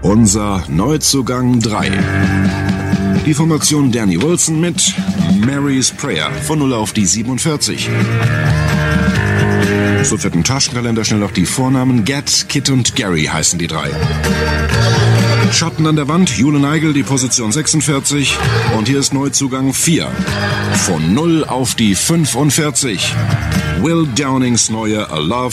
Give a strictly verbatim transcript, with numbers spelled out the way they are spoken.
Unser Neuzugang drei. Die Formation Danny Wilson mit Mary's Prayer von null auf die siebenundvierzig. So für den Taschenkalender schnell noch die Vornamen. Gad, Kit und Gary heißen die drei. Schatten an der Wand, Jule Neigel, die Position sechsundvierzig. Und hier ist Neuzugang vier. Von null auf die fünfundvierzig. Will Downings neue A Love